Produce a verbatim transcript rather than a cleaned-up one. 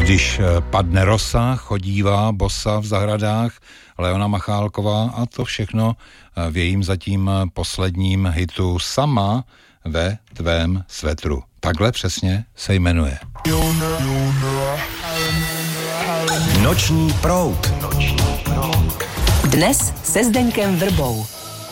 Když padne rosa, chodívá bosa v zahradách Leona Machálková a to všechno v jejím zatím posledním hitu Sama ve tvém svetru. Takhle přesně se jmenuje. Noční proud. Dnes se Zdeňkem Vrbou.